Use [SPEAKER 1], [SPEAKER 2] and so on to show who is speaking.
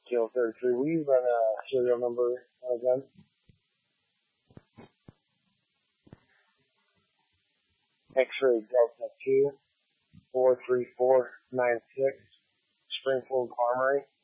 [SPEAKER 1] Kilo 33. Will you run a serial number again? X-ray Delta 2 43496, Springfield Armory.